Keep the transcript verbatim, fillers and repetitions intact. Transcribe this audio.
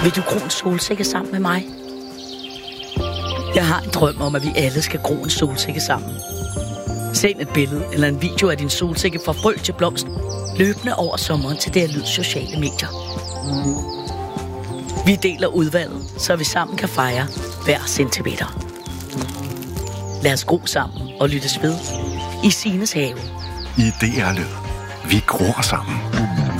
Vil du gro en solsikke sammen med mig? Jeg har en drøm om, at vi alle skal gro en solsikke sammen. Send et billede eller en video af din solsikke fra frø til blomst løbende over sommeren til det her lyd sociale medier. Vi deler udvalget, så vi sammen kan fejre hver centimeter. Lad os gro sammen og lyttes ved i Sines have. I D R Lyd. Vi gror sammen.